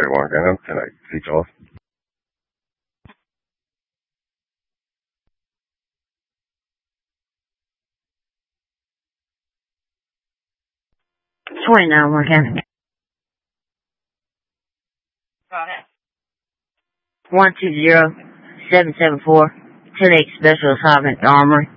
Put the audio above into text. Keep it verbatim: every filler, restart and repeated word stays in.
Sorry, Morgan. Can I switch off? twenty-nine, Morgan. one two zero seven seven four ten eight Special Assignment Armory.